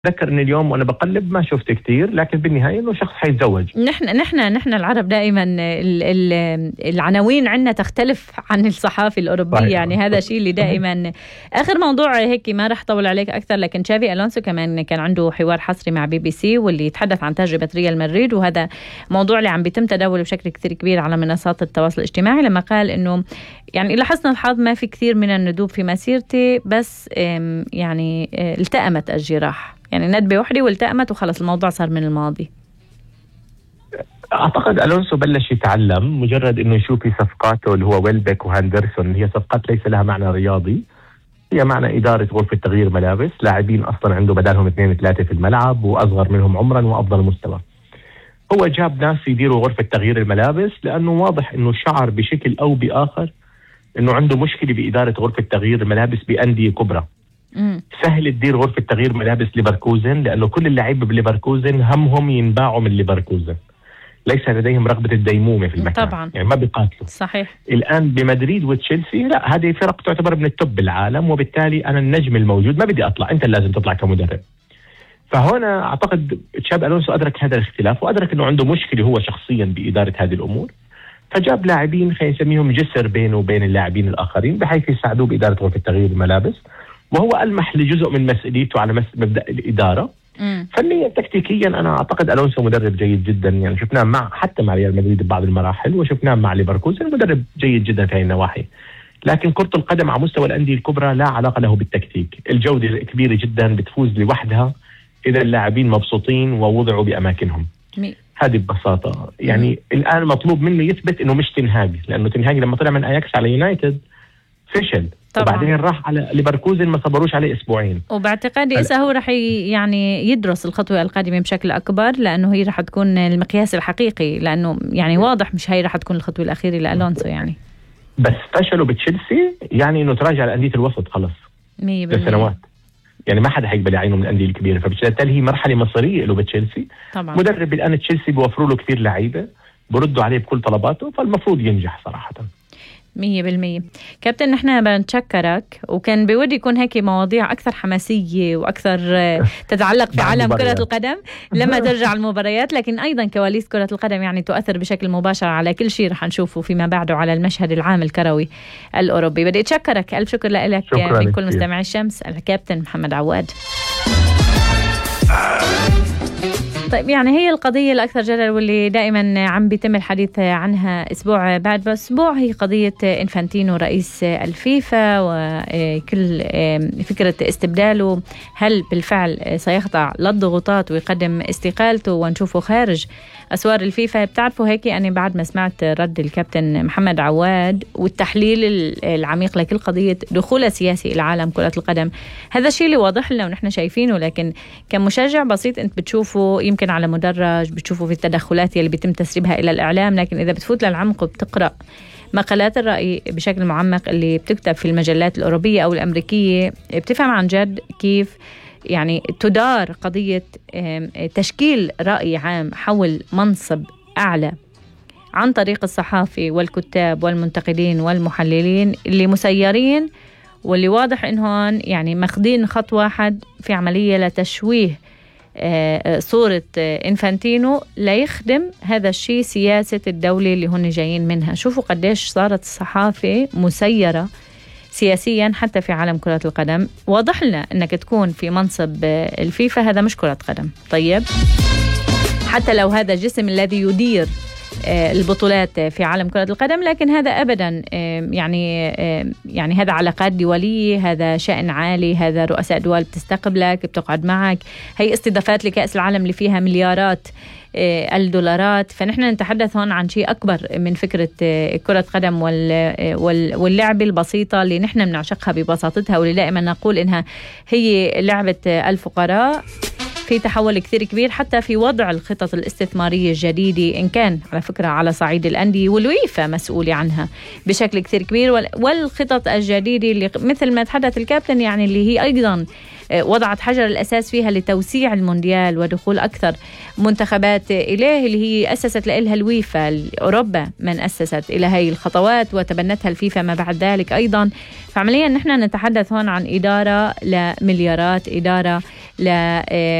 ذكر ان اليوم وانا بقلب ما شفت كتير، لكن بالنهايه انه شخص حيتزوج. نحن العرب دائما العناوين عندنا تختلف عن الصحافه الاوروبيه. صحيح. يعني هذا شيء اللي دائما. اخر موضوع هيك ما رح طول عليك اكثر، لكن تشافي الونسو كمان كان عنده حوار حصري مع BBC واللي يتحدث عن تجربه ريال مدريد، وهذا موضوع اللي عم بيتم تداوله بشكل كثير كبير على منصات التواصل الاجتماعي، لما قال انه يعني إلى حسن الحظ ما في كثير من الندوب في مسيرتي، بس يعني التأمت الجراح، يعني ندبة وحدة والتأمت وخلص الموضوع صار من الماضي. أعتقد ألونسو بلش يتعلم، مجرد إنه يشوف في صفقاته اللي هو ويلبك وهاندرسون، هي صفقات ليس لها معنى رياضي، هي معنى إدارة غرفة تغيير ملابس، لاعبين أصلا عنده بدالهم 2-3 في الملعب وأصغر منهم عمرا وأفضل مستوى. هو جاب ناس يديروا غرفة تغيير الملابس لأنه واضح إنه شعر بشكل أو بآخر إنه عنده مشكلة بإدارة غرفة تغيير الملابس بأندية كبرى. سهل تدير غرفة تغيير ملابس ليفركوزن لأنه كل اللعيبة بليفركوزن همهم ينباعوا من ليفركوزن، ليس لديهم رغبة الديمومة في المكان. طبعا. يعني ما بيقاتلوا. صحيح. الآن بمدريد وتشيلسي لا، هذه فرق تعتبر من التوب بالعالم، وبالتالي أنا النجم الموجود ما بدي أطلع، أنت لازم تطلع كمدرب. فهنا أعتقد تشابي ألونسو أدرك هذا الاختلاف، وأدرك أنه عنده مشكلة هو شخصيا بإدارة هذه الأمور، فجاب لاعبين خلينا نسميهم جسر بينه وبين اللاعبين الآخرين بحيث يساعدوه بإدارة غرفة تغيير الملابس، وهو ألمح لجزء من مسؤوليته على مبدأ الإدارة. فنيا تكتيكيا أنا أعتقد ألونسو مدرب جيد جدا، يعني شفناه حتى مع ريال مدريد ببعض المراحل، وشفناه مع ليفركوزن مدرب جيد جدا في هذه النواحي. لكن كرة القدم على مستوى الأندية الكبرى لا علاقة له بالتكتيك، الجودة كبيرة جدا بتفوز لوحدها إذا اللاعبين مبسوطين ووضعوا بأماكنهم. هذه ببساطة. يعني الآن مطلوب منه يثبت إنه مش تنهاج، لأنه تنهاج لما طلع من أياكس على يونايتد فشل طبعا. وبعدين راح على ليفركوزن ما صبروش عليه أسبوعين. وباعتقادي إذا هو راح يعني يدرس الخطوة القادمة بشكل أكبر، لأنه هي راح تكون المقياس الحقيقي، لأنه يعني واضح مش هي راح تكون الخطوة الأخيرة لألونسو يعني. بس فشلوا بتشيلسي، يعني إنه تراجع لأندية الوسط خلص 100% سنوات، يعني ما حدا هيقبل يعينه من الأندية الكبيرة، فبالتالي هي مرحلة مصيرية له بتشيلسي. طبعا. مدرب الآن تشيلسي بيوفروا له كثير لعيبة، بردوا عليه بكل طلباته، فالمفروض ينجح صراحة. 100%. كابتن نحن بنتشكرك، وكان بودي يكون هيك مواضيع أكثر حماسية وأكثر تتعلق في عالم كرة القدم لما ترجع المباريات، لكن أيضا كواليس كرة القدم يعني تؤثر بشكل مباشر على كل شيء رح نشوفه فيما بعده على المشهد العام الكروي الأوروبي. بدي أتشكرك، ألف شكر لك من كل مستمعي الشمس، الكابتن محمد عواد. طيب يعني هي القضية الأكثر جدل واللي دائما عم بيتم الحديث عنها أسبوع بعد أسبوع، هي قضية إنفانتينو رئيس الفيفا وكل فكرة استبداله. هل بالفعل سيخضع للضغوطات ويقدم استقالته ونشوفه خارج أسوار الفيفا؟ بتعرفوا هيك أنا بعد ما سمعت رد الكابتن محمد عواد والتحليل العميق لكل قضية دخول السياسي إلى عالم كرة القدم، هذا الشيء اللي واضح لنا ونحن شايفينه، لكن كمشجع بسيط أنت بتشوفه يمكن على مدرج، بتشوفه في التدخلات اللي بيتم تسريبها إلى الإعلام، لكن إذا بتفوت للعمق وبتقرأ مقالات الرأي بشكل معمق اللي بتكتب في المجلات الأوروبية أو الأمريكية، بتفهم عن جد كيف يعني تدار قضية تشكيل رأي عام حول منصب أعلى عن طريق الصحافة والكتاب والمنتقدين والمحللين اللي مسيرين، واللي واضح إنهم يعني ماخدين خط واحد في عملية لتشويه صورة إنفانتينو ليخدم هذا الشيء سياسة الدولة اللي هن جايين منها. شوفوا قديش صارت الصحافة مسيرة سياسيا حتى في عالم كرة القدم. واضح لنا أنك تكون في منصب الفيفا هذا مش كرة قدم، طيب حتى لو هذا الجسم الذي يدير البطولات في عالم كرة القدم، لكن هذا أبدا يعني هذا علاقات دولية، هذا شأن عالي، هذا رؤساء دول بتستقبلك بتقعد معك، هي استضافات لكأس العالم اللي فيها مليارات الدولارات. فنحن نتحدث هون عن شيء أكبر من فكرة كرة قدم واللعبة البسيطة اللي نحن بنعشقها ببساطتها، واللي دائما نقول إنها هي لعبة الفقراء. في تحول كثير كبير حتى في وضع الخطط الاستثمارية الجديدة، إن كان على فكرة على صعيد الأندية والويفا مسؤولة عنها بشكل كثير كبير، والخطط الجديدة اللي مثل ما تحدث الكابتن يعني اللي هي أيضا وضعت حجر الأساس فيها لتوسيع المونديال ودخول أكثر منتخبات إليه، اللي هي أسست لها الويفا. أوروبا من أسست إلى هاي الخطوات وتبنتها الفيفا ما بعد ذلك أيضا. فعمليا نحن نتحدث هون عن إدارة لمليارات، إدارة ل